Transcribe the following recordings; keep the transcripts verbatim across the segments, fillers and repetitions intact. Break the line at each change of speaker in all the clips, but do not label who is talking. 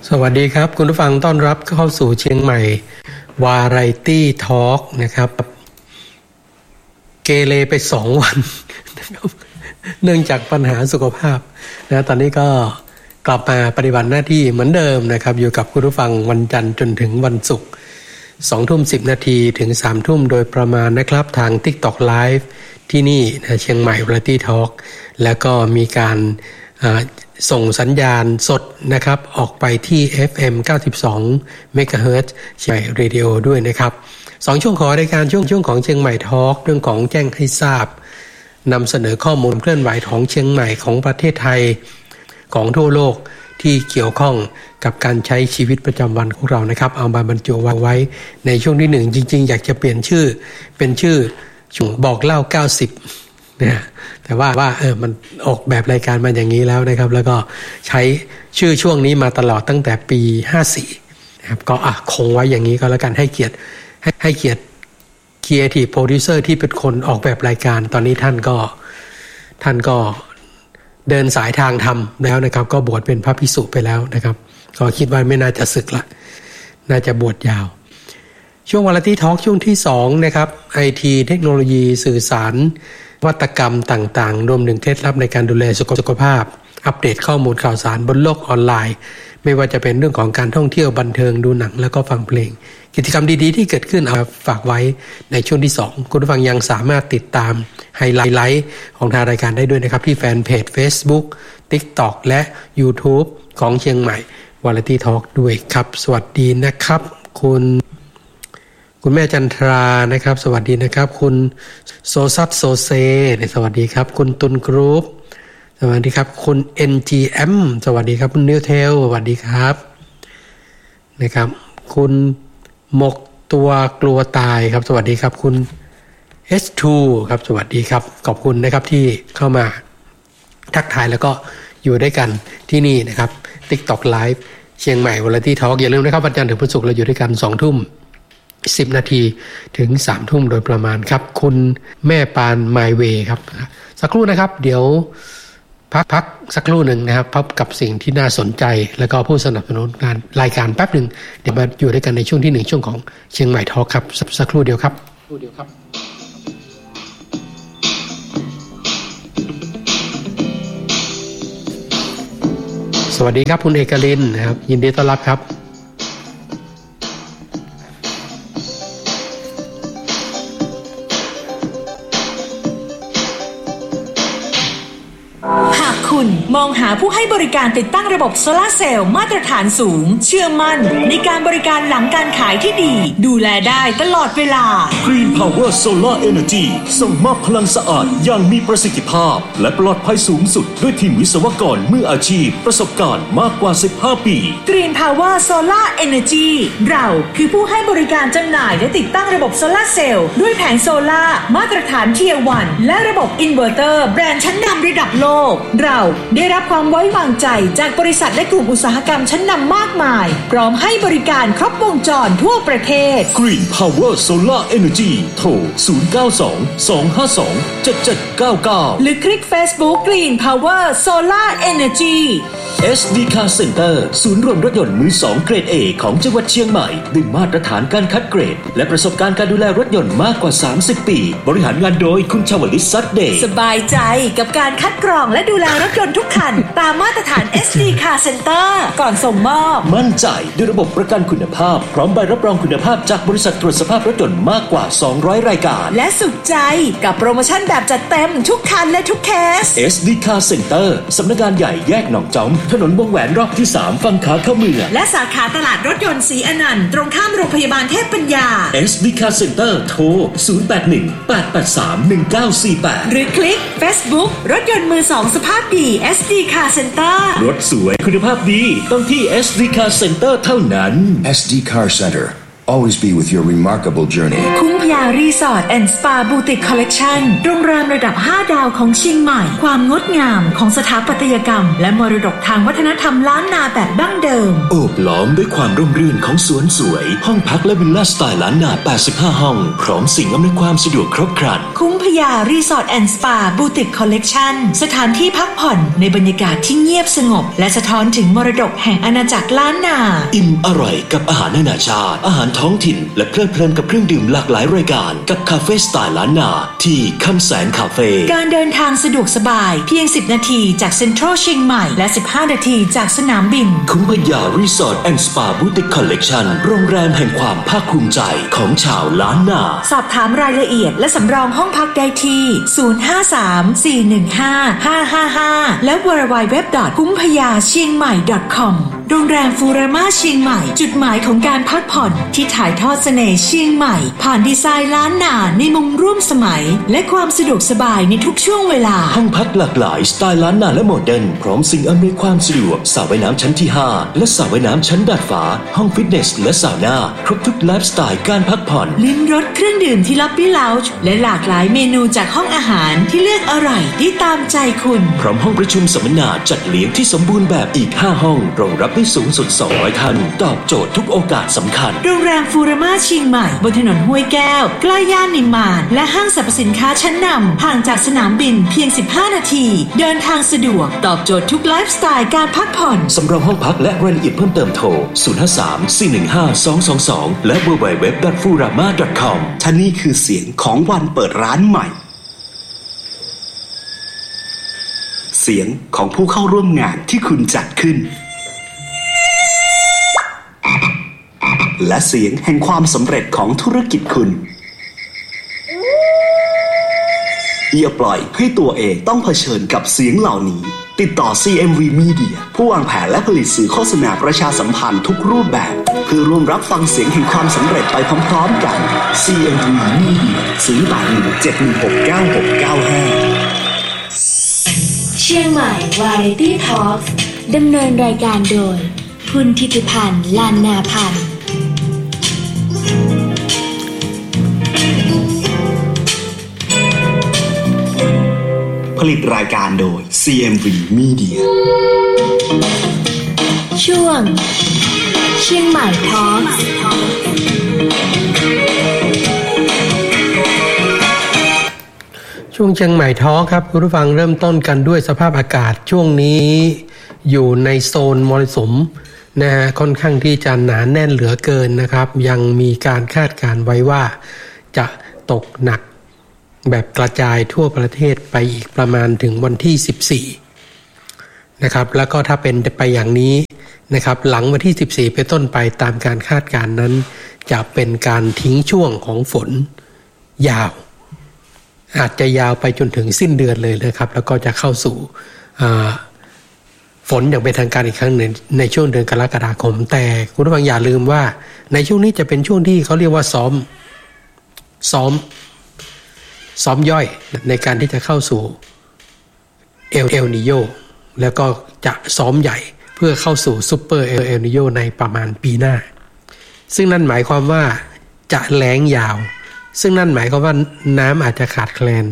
สวัสดีครับคุณผู้ฟังต้อนรับเข้าสู่เชียงใหม่วาไรตี้ทอล์กนะครับเกเรไปสองวันนะครับเนื่องจากปัญหาสุขภาพนะตอนนี้ก็กลับมาปฏิบัติหน้าที่เหมือนเดิมนะครับอยู่กับคุณผู้ฟังวันจันทร์จนถึงวันศุกร์สองทุ่มสิบนาทีถึงสามทุ่มโดยประมาณนะครับทาง TikTok Live ที่นี่นะเชียงใหม่วาไรตี้ทอล์กแล้วก็มีการส่งสัญญาณสดนะครับออกไปที่ เอฟ เอ็ม เก้าสิบสอง เมกะเฮิรตซ์ เชียงใหม่เรดิโอด้วยนะครับสองช่วงของรายการช่วงช่วงของเชียงใหม่ทอล์กเรื่องของแจ้งให้ทราบนำเสนอข้อมูลเคลื่อนไหวของเชียงใหม่ของประเทศไทยของทั่วโลกที่เกี่ยวข้องกับการใช้ชีวิตประจำวันของเรานะครับเอามาบรรจุวางไว้ในช่วงที่หนึ่งจริงๆอยากจะเปลี่ยนชื่อเป็นชื่อช่วงบอกเล่าเก้าสิบนะแต่ว่าว่าเออมันออกแบบรายการมาอย่างนี้แล้วนะครับแล้วก็ใช้ชื่อช่วงนี้มาตลอดตั้งแต่ปีห้าสิบสี่นะครับก็อ่ะคงไว้อย่างนี้ก็แล้วกันให้เกียรติให้ให้เกียรติ Creative Producer ที่เป็นคนออกแบบรายการตอนนี้ท่านก็ท่านก็เดินสายทางธรรมแล้วนะครับก็บวชเป็นพระภิกษุไปแล้วนะครับก็คิดว่าไม่น่าจะสึกละน่าจะบวชยาวช่วงวาไรตี้ทอล์กช่วงที่สองนะครับ ไอ ที เทคโนโลยีสื่อสารวัตกรรมต่างๆรวมถึงเคล็ดลับในการดูแลสุขภาพอัปเดตข้อมูลข่าวสารบนโลกออนไลน์ไม่ว่าจะเป็นเรื่องของการท่องเที่ยวบันเทิงดูหนังแล้วก็ฟังเพลงกิจกรรมดีๆที่เกิดขึ้นเอาฝากไว้ในช่วงที่สองคุณผู้ฟังยังสามารถติดตามไฮไลท์ของทางรายการได้ด้วยนะครับที่แฟนเพจ Facebook TikTok และ YouTube ของเชียงใหม่วาไรตี้ทอล์กด้วยครับสวัสดีนะครับคุณคุณแม่จันทรานะครับสวัสดีนะครับคุณโซซัตโซเซสวัสดีครับคุณตุนกรุ๊ปสวัสดีครับคุณ เอ็น จี เอ็ม สวัสดีครับคุณนิวเทลสวัสดีครับนะครับคุณหมกตัวกลัวตายครับสวัสดีครับคุณ เอส ทู ครับสวัสดีครับขอบคุณนะครับที่เข้ามาทักทายแล้วก็อยู่ด้วยกันที่นี่นะครับ TikTok Live เชียงใหม่วาไรตี้ทอล์กอย่าลืมนะครับวันจันทร์ถึงพุธศุกร์เราอยู่ด้วยกัน สองทุ่มสิบนาทีถึงสามทุ่มโดยประมาณครับคุณแม่ปานไมเวย์ครับสักครู่นะครับเดี๋ยวพักพักสักครู่หนึ่งนะครับพบกับสิ่งที่น่าสนใจแล้วก็ผู้สนับสนุนงานรายการแป๊บหนึ่งเดี๋ยวมาอยู่ด้วยกันในช่วงที่หนึ่งช่วงของเชียงใหม่ทอล์กครับสักครู่เดียวครับครู่เดียวครับสวัสดีครับคุณเอกลินนะครับยินดีต้อนรับครับ
คุณมองหาผู้ให้บริการติดตั้งระบบโซลาร์เซลล์มาตรฐานสูงเชื่อมั่นในการบริการหลังการขายที่ดีดูแลได้ตลอดเวลา
Green Power Solar Energy ส่งมอบพลังสะอาดอย่างมีประสิทธิภาพและปลอดภัยสูงสุดด้วยทีมวิศวกรมืออาชีพประสบการณ์มากกว่าสิบห้าปี
Green Power Solar Energy เราคือผู้ให้บริการจำหน่ายและติดตั้งระบบโซลาร์เซลล์ด้วยแผงโซลาร์มาตรฐาน Tier วัน และระบบอินเวอร์เตอร์แบรนด์ชั้นนำระดับโลกเราได้รับความไว้วางใจจากบริษัทและกลุ่มอุตสาหกรรมชั้นนำมากมายพร้อมให้บริการครบวงจรทั่วประเทศ
Green Power Solar Energy โทรศูนย์ เก้า สอง สอง ห้า สอง เจ็ด เจ็ด เก้า เก้า
หรือคลิก Facebook Green Power Solar Energy
เอส ดี Car Center ศูนย์รวมรถยนต์มือสองเกรด A ของจังหวัดเชียงใหม่ด้วยมาตรฐานการคัดเกรดและประสบการณ์การดูแลรถยนต์มากกว่าสามสิบปีบริหารงานโดยคุณชวลิต ซัดเดย์
สบายใจกับการคัดกรองและดูแลรถยนต์ทุกคันตามมาตรฐาน เอส ดี Car Center ก่อนส่งมอบ
มั่นใจด้วยระบบประกันคุณภาพพร้อมใบรับรองคุณภาพจากบริษัทตรวจสภาพรถยนต์มากกว่าสองร้อยรายการ
และสุขใจกับโปรโมชั่นแบบจัดเต็มทุกคันและทุกเคส
เอส ดี Car Center สำนักงานใหญ่แยกหนองจอมถนนวงแหวนรอบที่สามฝั่งขาเข้าเมือง
และสาขาตลาดรถยนต์ศรีอนันต์ตรงข้ามโรงพยาบาลเทพปัญญา
เอส ดี Car Center โทรศูนย์ แปด หนึ่ง แปด แปด สาม หนึ่ง เก้า สี่ แปด
หรือคลิก Facebook รถยนต์มือสองสภาพดี เอส ดี Car Center
รถสวยคุณภาพดีต้องที่ เอส ดี Car Center เท่านั้น
เอส ดี Car Center always be with your remarkable journey.
คุ้มพยารีสอร์ทแอนด์สปาบูติกคอลเลกชันโรงแรมระดับห้าดาวของเชียงใหม่ความงดงามของสถาปัตยกรรมและมรดกทางวัฒนธรรมล้านนาแบบดั้งเดิม
โอบล้อมด้วยความร่มรื่นของสวนสวยห้องพักและวิลล่าสไตล์ล้านนาแปดสิบห้าห้องพร้อมสิ่งอำนวยความสะดวกครบครัน
คุ้มพยารีสอร์ทแอนด์สปาบูติกคอลเลกชันสถานที่พักผ่อนในบรรยากาศที่เงียบสงบและสะท้อนถึงมรดกแห่งอาณาจักรล้านนา
อิ่มอร่อยกับอาหารนานาชาติอาหารท้องถิ่นและเพลิดเพลินกับเครื่องดื่มหลากหลายรายการกับคาเฟ่สไตล์ล้านนาที่คำแสนคาเฟ่
การเดินทางสะดวกสบายเพียงสิบนาทีจากเซ็นทรัลเชียงใหม่และสิบห้านาทีจากสนามบิน
คุ้มพยารีสอร์ทแอนด์สปาบูติกคอลเลกชันโรงแรมแห่งความภาคภูมิใจของชาวล้านนา
สอบถามรายละเอียดและสำรองห้องพักได้ที่ศูนย์ ห้า สาม สี่ หนึ่ง ห้า ห้า ห้า ห้าและ ดับเบิลยู ดับเบิลยู ดับเบิลยู ดอท คุ้มพยาเชียงใหม่ ดอท คอม โรงแรมฟูราม่าเชียงใหม่จุดหมายของการพักผ่อนที่ถ่ายทอดเสน่ห์เชียงใหม่ผ่านดีไซน์ล้านนาในมุมร่วมสมัยและความสะดวกสบายในทุกช่วงเวลา
ห้องพักหลากหลายสไตล์ล้านนาและโมเดิร์นพร้อมสิ่งอำนวยความสะดวกสระว่ายน้ำชั้นที่ห้าและสระว่ายน้ำชั้นดาดฟ้าห้องฟิตเนสและซาวน่าครบทุกไลฟ์สไตล์การพักผ่อน
ลิ้มรสเครื่องดื่มที่ล็อบบี้เลาจ์และหลากหลายเมนูจากห้องอาหารที่เลือกอร่อยได้ตามใจคุณ
พร้อมห้องประชุมสัมมนาจัดเลี้ยงที่สมบูรณ์แบบอีกห้าห้องรองรับได้สูงสุดสองร้อยท่านตอบโจทย์ทุกโอกาสสำคัญ
โรงแรมฟูราม่าเชียงใหม่บนถนนห้วยแก้วใกล้ย่านนิมมานและห้างสรรพสินค้าชั้นนำห่างจากสนามบินเพียงสิบห้านาทีเดินทางสะดวกตอบโจทย์ทุกไลฟ์สไตล์การพักผ่อน
สำรองห้องพักและรายละเอียดเพิ่มเติมโทรศูนย์ ห้า สาม สี่ หนึ่ง ห้า สอง สอง สองและ ดับเบิลยู ดับเบิลยู ดับเบิลยู ดอท ฟูราม่า ดอท คอม
ท่านี่คือเสียงของวันเปิดร้านใหม่เสียงของผู้เข้าร่วมงานที่คุณจัดขึ้นและเสียงแห่งความสำเร็จของธุรกิจคุณอย่าปล่อยให้ตัวเองต้องเผชิญกับเสียงเหล่านี้ติดต่อ ซี เอ็ม วี Media ผู้วางแผนและผลิตสื่อโฆษณาประชาสัมพันธ์ทุกรูปแบบเพื่อร่วมรับฟังเสียงแห่งความสำเร็จไปพร้อมๆกัน ซี เอ็ม วี Media ศูนย์ แปด หนึ่ง เจ็ด หนึ่ง หก เก้า หก เก้า ห้า
เชียงใหม่ Variety Talk ดำเนินรายการโดยคุณทิติพันธ์ ลานนาพันธ์
ผลิตรายการโดย ซี เอ็ม วี Media
ช่วงเชียงใหม่ Talk
ช่วงเชียงใหม่ท้อครับคุณผู้ฟังเริ่มต้นกันด้วยสภาพอากาศช่วงนี้อยู่ในโซนมรสุมนะฮะค่อนข้างที่จะหนาแน่นเหลือเกินนะครับยังมีการคาดการณ์ไว้ว่าจะตกหนักแบบกระจายทั่วประเทศไปอีกประมาณถึงวันที่สิบสี่นะครับแล้วก็ถ้าเป็นไปอย่างนี้นะครับหลังวันที่สิบสี่เป็นต้นไปตามการคาดการณ์นั้นจะเป็นการทิ้งช่วงของฝนยาวอาจจะยาวไปจนถึงสิ้นเดือนเลยนะครับแล้วก็จะเข้าสู่ฝนอย่างเป็นทางการอีกครั้งหนึ่งในช่วงเดือนกรกฎาคมแต่คุณผู้ฟังอย่าลืมว่าในช่วงนี้จะเป็นช่วงที่เขาเรียกว่าซ้อมซ้อมซ้อมย่อยในการที่จะเข้าสู่เอลเอลนิโยแล้วก็จะซ้อมใหญ่เพื่อเข้าสู่ซุปเปอร์เอลเอลนิโยในประมาณปีหน้าซึ่งนั่นหมายความว่าจะแล้งยาวซึ่งนั่นหมายความว่าน้ำอาจจะขาดแคลน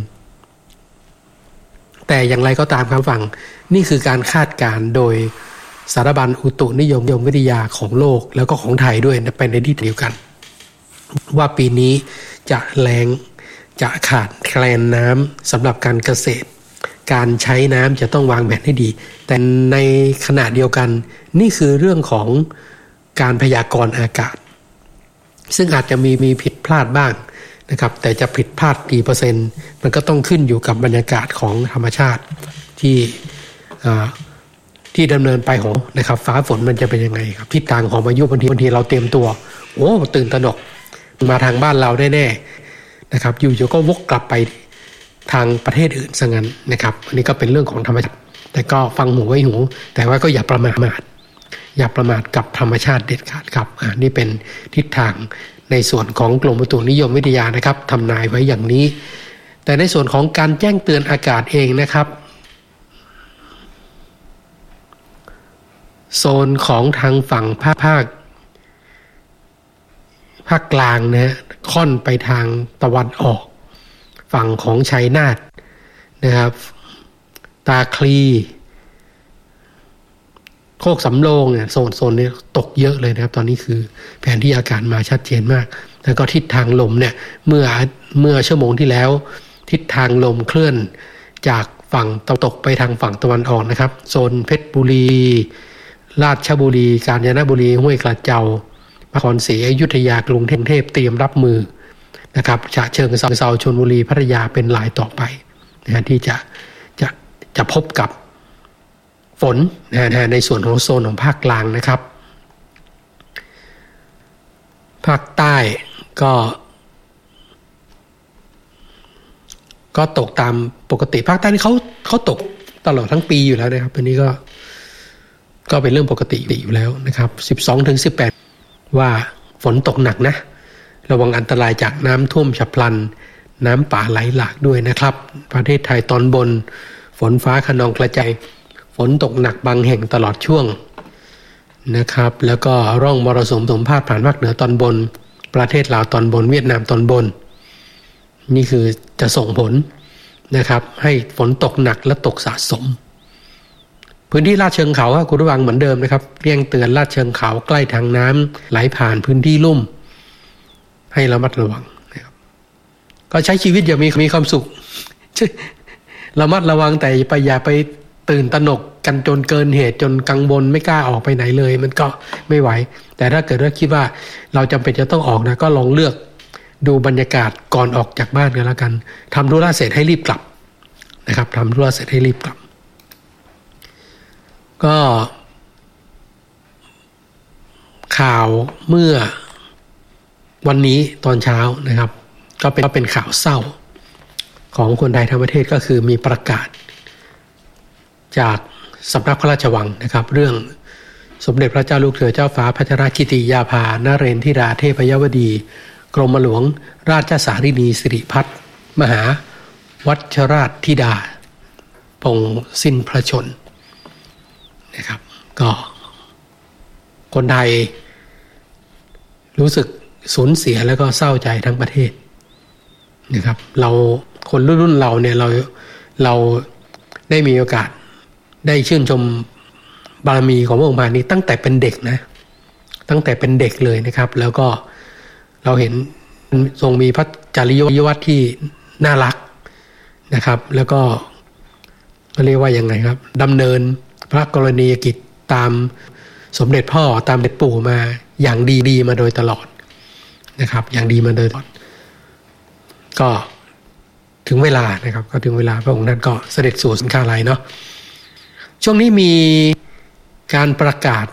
แต่อย่างไรก็ตามครับฟังนี่คือการคาดการณ์โดยสถาบันอุตุนิยมวิทยาของโลกแล้วก็ของไทยด้วยไปในที่เดียวกันว่าปีนี้จะแล้งจะขาดแคลนน้ำสำหรับการเกษตรการใช้น้ำจะต้องวางแผนให้ดีแต่ในขณะเดียวกันนี่คือเรื่องของการพยากรณ์อากาศซึ่งอาจจะมีมีผิดพลาดบ้างนะครับแต่จะผิดพลาดกี่เปอร์เซ็นต์มันก็ต้องขึ้นอยู่กับบรรยากาศของธรรมชาติที่ที่ดำเนินไปของนะครับฟ้าฝนมันจะเป็นยังไงครับทิศทางของพายุบางทีบางทีเราเตรียมตัวโอ้ตื่นตระหนกมาทางบ้านเราแน่ๆนะครับอยู่ๆก็วกกลับไปทางประเทศอื่นซะงั้นนะครับอันนี้ก็เป็นเรื่องของธรรมชาติแต่ก็ฟังหูไว้หูแต่ว่าก็อย่าประมาทอย่าประมาทกับธรรมชาติเด็ดขาดครับอ่านี่เป็นทิศทางในส่วนของกรมอุตุนิยมวิทยานะครับทำนายไว้อย่างนี้แต่ในส่วนของการแจ้งเตือนอากาศเองนะครับโซนของทางฝั่งภาคภาคภภาคกลางนะฮะค่อนไปทางตะวันออกฝั่งของชัยนาทนะครับตาคลีโคกสำโรงเนี่ยโซนโซนนี้ตกเยอะเลยนะครับตอนนี้คือแผนที่อากาศมาชัดเจนมากแล้วก็ทิศทางลมเนี่ยเมื่อเมื่อชั่วโมงที่แล้วทิศทางลมเคลื่อนจากฝั่งตะวันตกไปทางฝั่งตะวันออกนะครับโซนเพชรบุรีราชบุรีกาญจนบุรีห้วยกระเจ้านครศรีอยุธยากรุงเทพเตรียมรับมือนะครับฉะเชิงเทราชลบุรีพัทยาเป็นรายต่อไปนะที่จะจะจะพบกับฝนนะในส่วนของโซนของภาคกลางนะครับภาคใต้ก็ก็ตกตามปกติภาคใต้นี่เขาเขาตกตลอดทั้งปีอยู่แล้วนะครับอันนี้ก็ก็เป็นเรื่องปกติอยู่แล้วนะครับ สิบสองถึงสิบแปด ว่าฝนตกหนักนะระวังอันตรายจากน้ำท่วมฉับพลันน้ำป่าไหลหลากด้วยนะครับประเทศไทยตอนบนฝนฟ้าคะนองกระจายฝนตกหนักบางแห่งตลอดช่วงนะครับแล้วก็ร่องมรสุมสมพาดผ่านภาคเหนือตอนบนประเทศลาวตอนบนเวียดนามตอนบนนี่คือจะส่งผลนะครับให้ฝนตกหนักและตกสะสมพื้นที่ลาดเชิงเขาคุณระวังเหมือนเดิมนะครับเรียงเตือนลาดเชิงเขาใกล้ทางน้ำไหลผ่านพื้นที่ลุ่มให้ระมัดระวังนะครับก็ใช้ชีวิตอย่างมีมีความสุขระมัดระวังแต่ไปอย่าไปตื่นตระหนกกันจนเกินเหตุจนกังวลไม่กล้าออกไปไหนเลยมันก็ไม่ไหวแต่ถ้าเกิดว่าคิดว่าเราจำเป็นจะต้องออกนะก็ลองเลือกดูบรรยากาศก่อนออกจากบ้านกันแล้วกันทำธุระเสร็จให้รีบกลับนะครับทำธุระเสร็จให้รีบกลับก็ข่าวเมื่อวันนี้ตอนเช้านะครับก็เป็นก็เป็นข่าวเศร้าของคนไทยทั้งประเทศก็คือมีประกาศจากสำนักพระราชวังนะครับเรื่องสมเด็จพระเจ้าลูกเธอเจ้าฟ้าพัชรกิติยาภานเรนทิราเทพยวดีกรมหลวงราชสารินีสิริพัฒน์มหาวัชราชธิดาปงสิ้นพระชนนะครับก็คนไทยรู้สึกสูญเสียแล้วก็เศร้าใจทั้งประเทศนะครับเราคนรุ่นๆเราเนี่ยเราเราได้มีโอกาสได้ชื่นชมบารมีของพระองค์นี้ตั้งแต่เป็นเด็กนะตั้งแต่เป็นเด็กเลยนะครับแล้วก็เราเห็นทรงมีพระจริยวัตรที่น่ารักนะครับแล้วก็เรียกว่ายังไงครับดำเนินพระกรณียกิจตามสมเด็จพ่อตามเด็จปู่มาอย่างดีๆมาโดยตลอดนะครับอย่างดีมาโดยตลอดก็ถึงเวลานะครับก็ถึงเวลาพระองค์ท่านก็เสด็จสู่สังฆาลัยเนาะช่วงนี้มีการประกาศ